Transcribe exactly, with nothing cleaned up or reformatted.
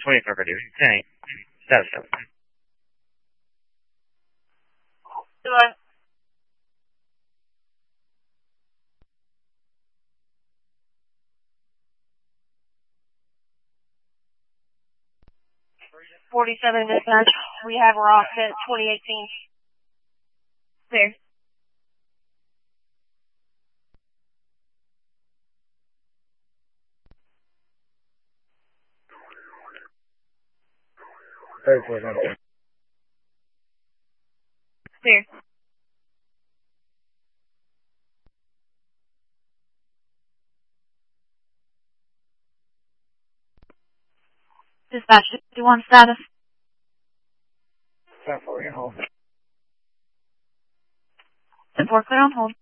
twenty-four fifty. ten. Status seven. Goodbye. forty-seven dispatch. We have Rockfit twenty eighteen. There. thirty-four number. There. Dispatch fifty-one status. ten four, you hold. ten four, clear on hold.